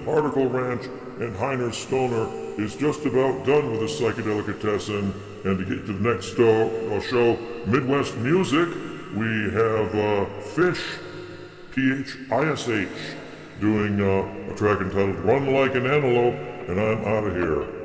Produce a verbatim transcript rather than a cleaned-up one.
Particle Ranch, and Heiner Stoner is just about done with the Psychedelicatessen. And to get to the next uh, uh, show, Midwest Music, we have uh, Phish, P H I S H, doing uh, a track entitled Run Like an Antelope, and I'm out of here.